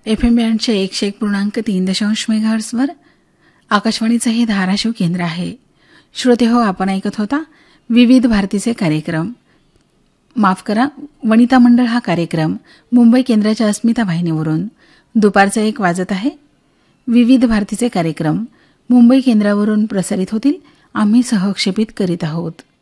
FM बँडचे 101.3 मेगाहर्ट्झवर आकाशवाणीचं हे धाराशिव केंद्र आहे. श्रोते हो, आपण ऐकत होता विविध भारतीचे कार्यक्रम. माफ करा, वनिता मंडळ हा कार्यक्रम मुंबई केंद्राच्या अस्मिता वाहिनीवरून दुपारचं 1 वाजत आहे. विविध भारतीचे कार्यक्रम मुंबई केंद्रावरून प्रसारित होतील. आम्ही सहक्षेपित करीत आहोत.